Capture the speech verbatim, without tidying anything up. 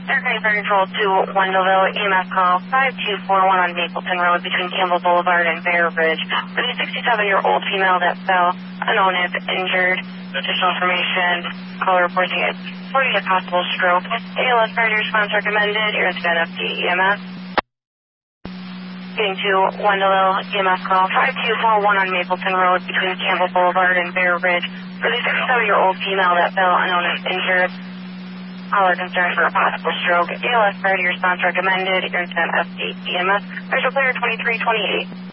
Aircraft Fire Control to Wendellville, E M S call five two four one on Mapleton Road between Campbell Boulevard and Bear Ridge. There's a sixty-seven-year-old female that fell, unknown if injured. Additional information, caller reporting it forty a possible stroke. A L S priority response recommended. Air Incident F D E M S. Getting to Wendellville, E M S call five two four one on Mapleton Road between Campbell Boulevard and Bear Ridge. There's a sixty-seven-year-old female that fell, unknown if injured. All are concerned for a possible stroke. A L S priority response recommended. Air Incident F D E M S. Visual clear twenty-three twenty-eight.